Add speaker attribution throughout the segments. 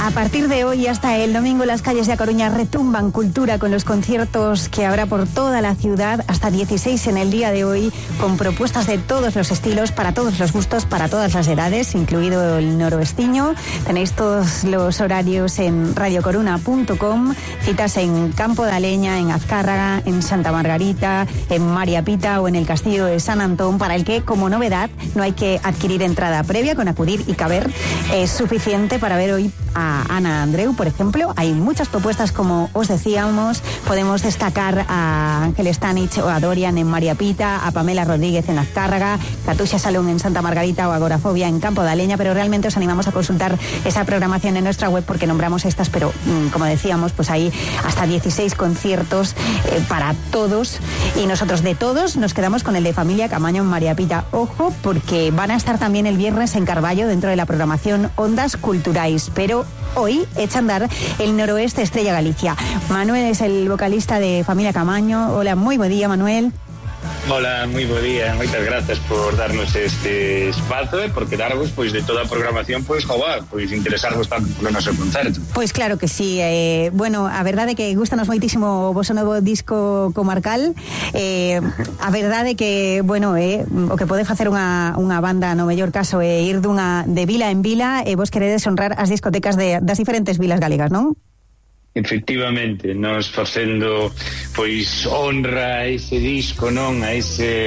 Speaker 1: A partir de hoy hasta el domingo las calles de A Coruña retumban cultura con los conciertos que habrá por toda la ciudad, hasta 16 en el día de hoy, con propuestas de todos los estilos, para todos los gustos, para todas las edades, incluido el noroestiño. Tenéis todos los horarios en radiocoruna.com, citas en Campo da Leña, en Azcárraga, en Santa Margarita, en María Pita o en el Castillo de San Antón, para el que, como novedad, no hay que adquirir entrada previa, con acudir y caber es suficiente para ver hoy a Ana Andreu, por ejemplo. Hay muchas propuestas, como os decíamos. Podemos destacar a Ángel Stanich o a Dorian en María Pita, a Pamela Rodríguez en Azcárraga, Katusha Salón en Santa Margarita o Agorafobia en Campo da Leña, pero realmente os animamos a consultar esa programación en nuestra web, porque nombramos estas, pero como decíamos, pues hay hasta 16 conciertos para todos, y nosotros de todos nos quedamos con el de Familia Camaño en María Pita. Ojo, porque van a estar también el viernes en Carballo dentro de la programación Ondas Culturais, pero hoy echa a andar el Noroeste Estrella Galicia. Manuel es el vocalista de Familia Camaño. Hola, moi bo día, Manuel.
Speaker 2: Hola, moi bo día, moitas grazas por darnos este espazo e por quedarvos pois de toda a programación, pois interesarvos tanto polo noso concerto.
Speaker 1: Pois claro que sí, bueno, a verdade é que gustanos moitísimo o vosso novo disco comarcal. A verdade é que, bueno, o que pode facer unha banda no mellor caso é ir de vila en vila, e vos queredes honrar as discotecas das diferentes vilas galegas, non?
Speaker 2: Efectivamente, nos facendo pois honra a ese disco, non? A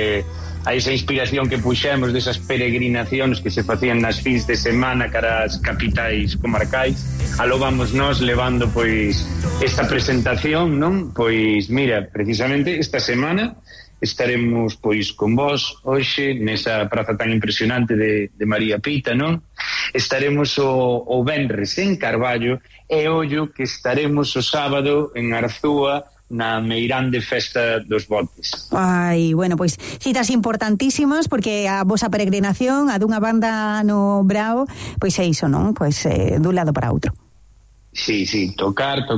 Speaker 2: esa inspiración que puxemos desas peregrinacións que se facían nas fins de semana cara as capitais comarcais. Aló vamos nós levando pois esta presentación, non? Pois mira, precisamente esta semana estaremos pois con vos hoxe nesa praza tan impresionante de María Pita, non? Estaremos o venres en Carballo, e ollo que estaremos o sábado en Arzúa na meirande festa dos botes.
Speaker 1: Ai, bueno, pois citas importantísimas, porque a vosa peregrinación, a dunha banda no Brao, pois é iso, non? Pois dun lado para outro.
Speaker 2: Sí, tocar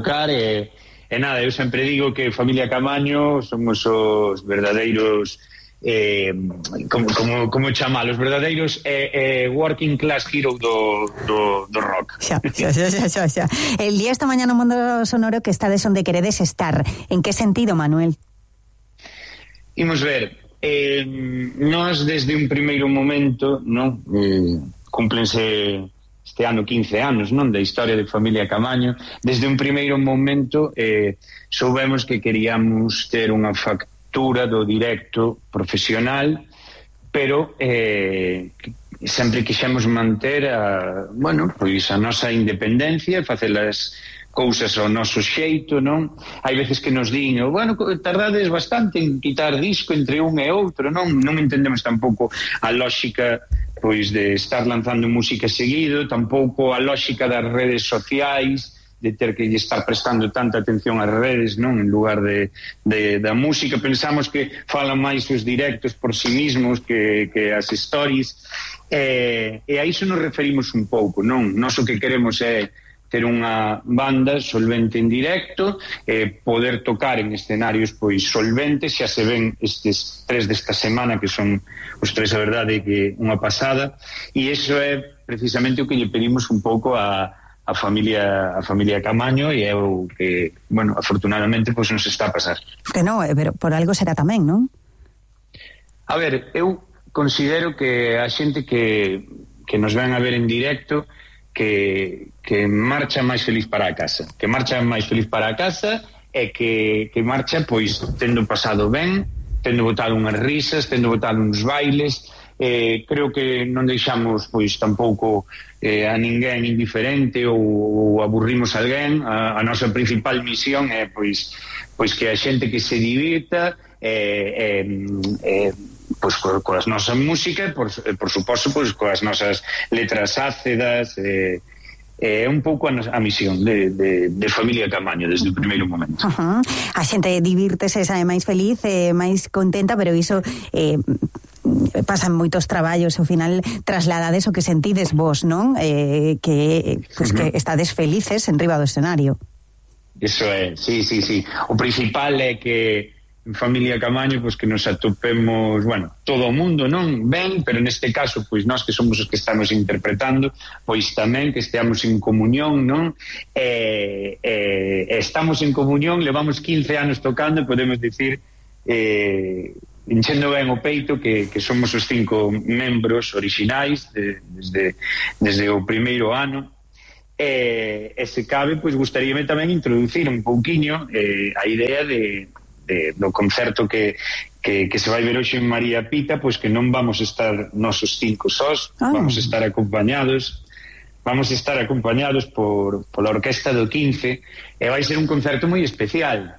Speaker 2: e nada, eu sempre digo que Familia Camaño somos os verdadeiros como chamar, os verdadeiros working class hero do rock.
Speaker 1: Xa. El día esta mañá no Mundo Sonoro que estades onde queredes estar. En que sentido, Manuel?
Speaker 2: Imos ver, nós desde un primeiro momento, non, cúmplense este ano 15 anos, non, da historia de Familia Camaño. Desde un primeiro momento soubemos que queríamos ter unha factura do directo profesional, pero sempre quixemos manter a nosa independencia, facer as cousas ao noso xeito, non? Hai veces que nos din, tardades bastante en quitar disco entre un e outro, non entendemos tampouco a lógica pois de estar lanzando música seguido, tampouco a lógica das redes sociais, de ter que estar prestando tanta atención ás redes, non, en lugar da música. Pensamos que falan máis os directos por sí mismos que as stories, e a iso nos referimos un pouco, non? Nós o que queremos é ter unha banda solvente en directo, poder tocar en escenarios pois solventes. Xa se ven estes 3 desta semana, que son os 3, a verdade, que unha pasada, e iso é precisamente o que lle pedimos un pouco a familia Camaño, e é o que, afortunadamente, pois nos está a pasar.
Speaker 1: Que non, pero por algo será tamén, non?
Speaker 2: A ver, eu considero que a xente que nos ven a ver en directo que marcha máis feliz para a casa, e que marcha pois tendo pasado ben, tendo botado unhas risas, tendo botado uns bailes. Creo que non deixamos pois tampouco a ninguén indiferente ou aburrimos a alguén. A nosa principal misión é pois que a xente que se divirta pois coas nosas músicas, por suposto, pois coas nosas letras ácidas. É un pouco a misión de Familia Camaño desde o primeiro momento.
Speaker 1: A xente divírtese, sabe máis feliz, máis contenta, pero iso pasan moitos traballos, ao final trasladades o que sentides vos, non? Que estades felices en riba do escenario.
Speaker 2: Iso é, sí. O principal é que Familia Camaño, pois que nos atopemos, bueno, todo o mundo, non? Ben, pero neste caso, pois nós que somos os que estamos interpretando, pois tamén que esteamos en comunión, non? Estamos en comunión, levamos 15 anos tocando, podemos dicir, enchendo ben o peito que somos os 5 membros orixinais desde o primeiro ano. Se cabe, pois gustaríame tamén introducir un pouquiño a idea do concerto que se vai ver hoxe en María Pita, pois que non vamos estar nosos 5 sós, vamos estar acompañados pola Orquesta do 15, e vai ser un concerto moi especial,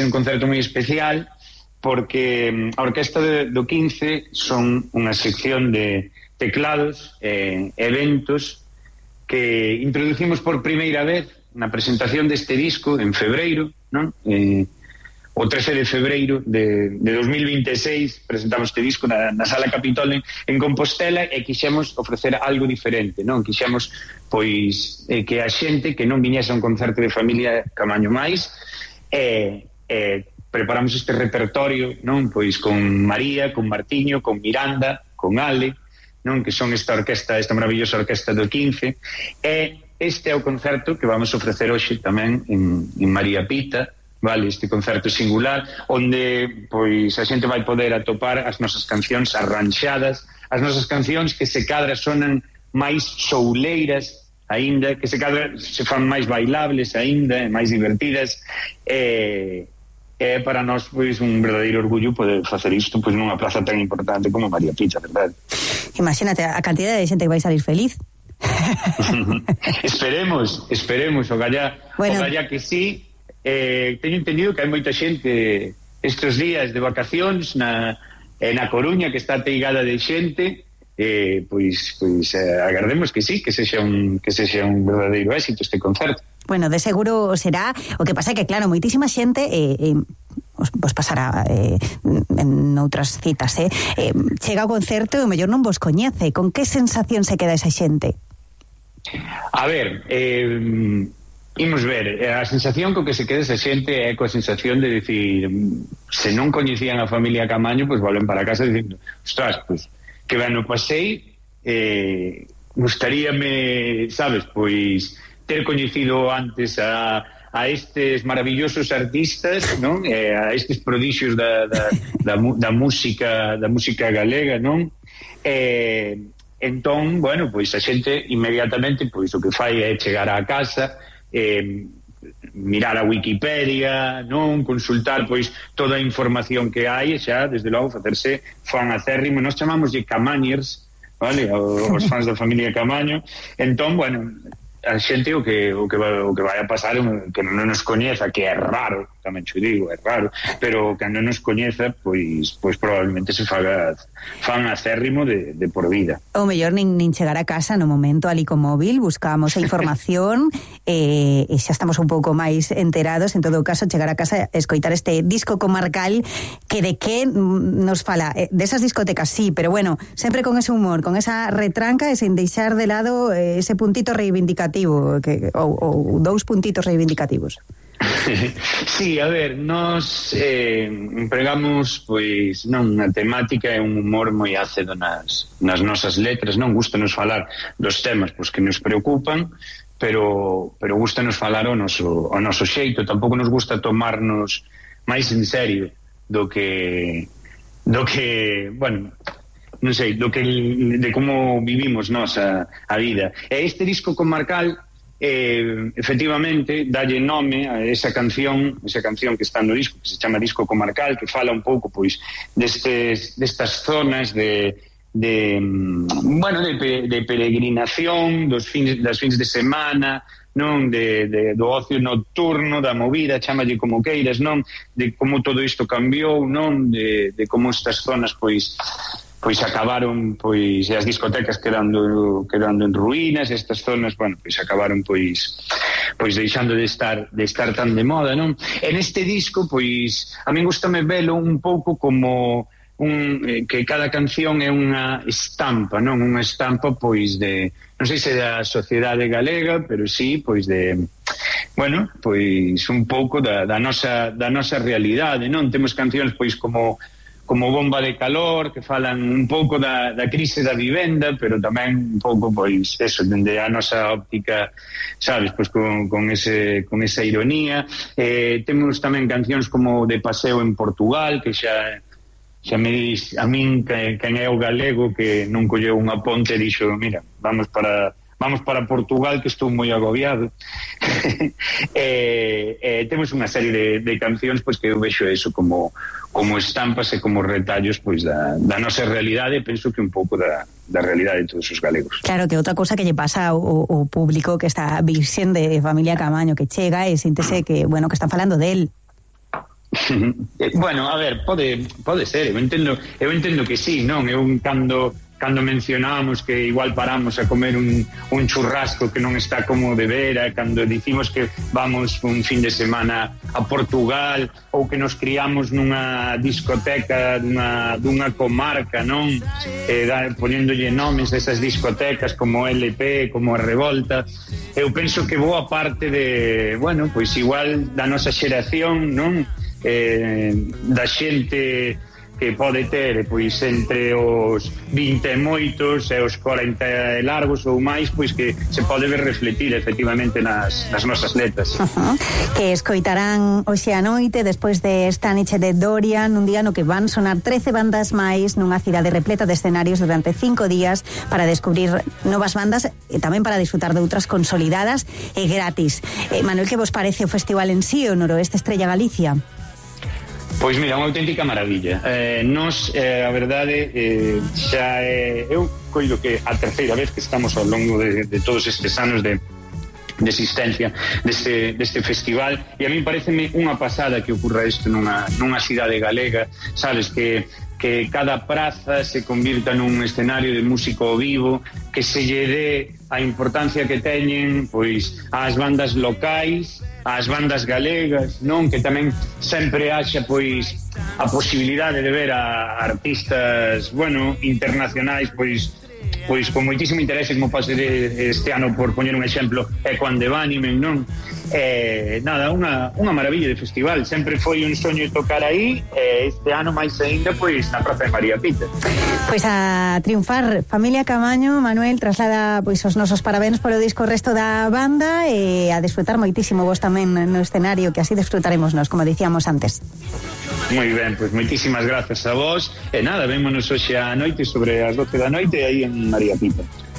Speaker 2: porque a Orquesta do 15 son unha sección de teclados e eventos que introducimos por primeira vez na presentación deste disco en febreiro, non? O 13 de febreiro de 2026 presentamos este disco na Sala Capitol en Compostela, e quixemos ofrecer algo diferente, non? Quixemos, pois, que a xente que non viñese a un concerto de Familia Camaño máis, preparamos este repertorio, non? Pois con María, con Martiño, con Miranda, con Ale, non? Que son esta maravillosa Orquesta do 15, e este é o concerto que vamos ofrecer hoxe tamén en María Pita, vale, este concerto singular, onde pois a xente vai poder atopar as nosas cancións arranxadas, as nosas cancións que se cadra sonan máis souleiras aínda, que se cadra se fan máis bailables aínda, máis divertidas, e para nós pois un verdadeiro orgullo poder facer isto pois nunha plaza tan importante como María Pita, verdade?
Speaker 1: Imagínate a cantidad de xente que vai salir feliz.
Speaker 2: Esperemos, ogallá que sí. Teño entendido que hai moita xente estes días de vacacións na Coruña, que está ateigada de xente, pois agardemos que sí, que sexa un verdadeiro éxito este concerto.
Speaker 1: Bueno, de seguro será. O que pasa é que, claro, moitísima xente vos pasará en outras citas, chega ao concerto e o mellor non vos coñece. Con que sensación se queda esa xente?
Speaker 2: A ver, imos ver, a sensación co que se queda esa xente é coa sensación de dicir, se non coñecían a Familia Camaño, pois volven para casa dicindo, ostras, pois que ben o pasei, gustaríame, sabes, pois ter coñecido antes a estes maravillosos artistas, non? A estes prodixios da música galega, non? Entón, bueno, pois a xente inmediatamente pois o que fai é chegar á casa, mirar a Wikipedia, non, consultar pois toda a información que hai, xa desde logo facerse fan acérrimo. Nós chamámoslle Camañers, vale, os fans da Familia Camaño. Entón, bueno, a xente o que vai a pasar que non nos coñeza, que é raro, tamén xo digo, é raro, pero que non nos coñeza, pois probablemente se fan acérrimo de por vida.
Speaker 1: O mellor nin chegar a casa no momento ali co móvil, buscamos a información e xa estamos un pouco máis enterados. En todo caso, chegar a casa e escoitar este disco comarcal, que de que nos fala desas discotecas, sí, pero bueno, sempre con ese humor, con esa retranca e sin deixar de lado ese puntito reivindicativo, ou dous puntitos reivindicativos.
Speaker 2: Sí, a ver, nós empregamos pois non unha temática e un humor moi ácido nas nosas letras, non gustanos falar dos temas pois que nos preocupan, pero gustanos falar o noso xeito. Tampouco nos gusta tomarnos máis en serio do que bueno, non sei, de como vivimos nós a vida. E este disco comarcal efectivamente dalle nome a esa canción que está no disco, que se chama Disco Comarcal, que fala un pouco pois destas zonas de peregrinación, das fins de semana, non, do ocio nocturno, da movida, chámalle como queiras, non, de como todo isto cambiou, non, de como estas zonas pois acabaron, pois as discotecas quedando en ruínas, estas zonas, bueno, pois acabaron pois deixando de estar tan de moda, non? En este disco, pois a min gustame velo un pouco como que cada canción é unha estampa, non? Unha estampa pois non sei se da sociedade galega, pero sí, pois bueno, pois un pouco da nosa realidade, non? Temos cancións pois como Bomba de Calor, que falan un pouco da crise da vivenda, pero tamén un pouco, pois, eso, dende a nosa óptica, sabes, pois con esa ironía. Temos tamén cancións como De Paseo en Portugal, que xa me dis a min quen é o galego que non colleu unha ponte e dixo, mira, vamos para Portugal, que estou moi agobiado. Temos unha serie de cancións pois que eu vexo eso como estampas e como retallos pois da nosa realidade, penso que un pouco da realidade de todos os galegos.
Speaker 1: Claro, que outra cosa que lle pasa ao público que está virxen de Familia Camaño, que chega e síntese que, bueno, que están falando del.
Speaker 2: Bueno, a ver, pode ser, eu entendo que sí, non? Eu cando mencionamos que igual paramos a comer un churrasco que non está como de vera, cando dicimos que vamos un fin de semana a Portugal, ou que nos criamos nunha discoteca dunha comarca, non? Poñéndolle nomes desas discotecas como LP, como a Revolta. Eu penso que boa parte de, bueno, pois igual da nosa xeración, non? Da xente que pode ter pois entre os 20 e moitos e os 40 e largos ou máis, pois que se pode ver refletir efectivamente nas nosas letras.
Speaker 1: Que escoitarán hoxe a noite despois de esta noite de Dorian, un día no que van sonar 13 bandas máis nunha cidade repleta de escenarios durante 5 días para descubrir novas bandas e tamén para disfrutar de outras consolidadas e gratis. Manuel, que vos parece o festival en sí, o Noroeste Estrella Galicia?
Speaker 2: Pois mira, unha auténtica maravilla. A verdade, xa eu coido que a terceira vez que estamos ao longo de todos estes anos de existencia deste festival, e a mí pareceme unha pasada que ocurra isto nunha cidade galega, sabes, que cada praza se convirta nun escenario de músico ao vivo, que se lle dé a importancia que teñen pois ás bandas locais, ás bandas galegas, non? Que tamén sempre haxa pois a posibilidade de ver a artistas, bueno, internacionais pois con moitísimo interese, como pase este ano, por poñer un exemplo, Echo and the Bunnymen, non? Nada, unha maravilla de festival. Sempre foi un soño tocar aí, este ano máis ainda pois na Praza de María Pita.
Speaker 1: Pois a triunfar Familia Camaño. Manuel, traslada pois os nosos parabéns polo disco resto da banda e a desfrutar moitísimo vos tamén no escenario, que así desfrutaremos nós, como dicíamos antes.
Speaker 2: Moi ben, pois moitísimas grazas a vos e nada, vémonos hoxe a noite sobre as 12 da noite aí en María Pita.